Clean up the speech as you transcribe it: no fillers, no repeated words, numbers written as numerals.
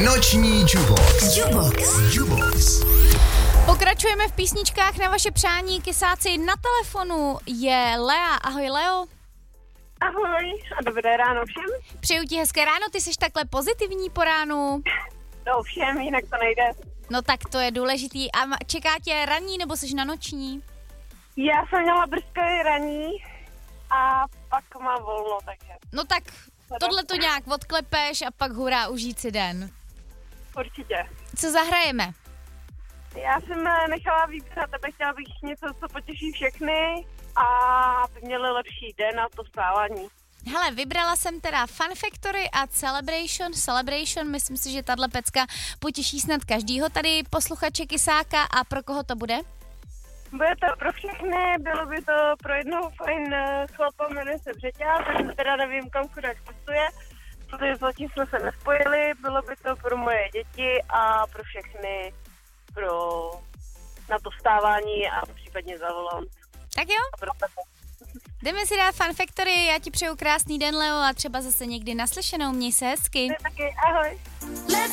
Noční Jubox. Pokračujeme v písničkách na vaše přání. Kysáci, na telefonu je Lea. Ahoj, Leo. Ahoj a dobré ráno všem. Přeju ti hezké ráno, ty jsi takhle pozitivní po ránu. No všem, jinak to nejde. No tak to je důležitý. A čeká tě ranní nebo jsi na noční? Já jsem měla brzké raní a pak mám volno, takže. No tak tohle to nějak odklepeš a pak hurá, užít si den. Určitě. Co zahrajeme? Já jsem nechala vybrat na tebe, chtěla bych něco, co potěší všechny a aby měli lepší den a to vstávání. Hele, vybrala jsem teda Fun Factory a Celebration, myslím si, že tahle pecka potěší snad každýho tady posluchače Kysáka. A pro koho to bude? Bude to pro všechny, bylo by to pro jednoho fajn chlapa, jmenuje se Břeťa, tak teda nevím, kam chudák cestuje, protože zatím jsme se nespojili, bylo by to pro moje děti a pro všechny, na to vstávání a případně za volant. Tak jo? Jdeme si dát Fun Factory, já ti přeju krásný den, Leo, a třeba zase někdy naslyšenou, měj se hezky. Taky, ahoj.